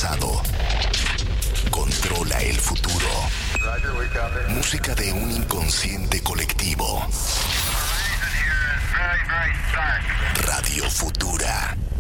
pasado. Controla el futuro. Música de un inconsciente colectivo. Radio Futura.